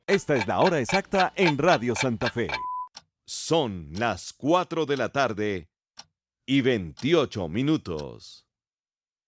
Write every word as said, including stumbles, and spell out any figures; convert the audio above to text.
Esta es la hora exacta en Radio Santa Fe. Son las cuatro de la tarde y veintiocho minutos.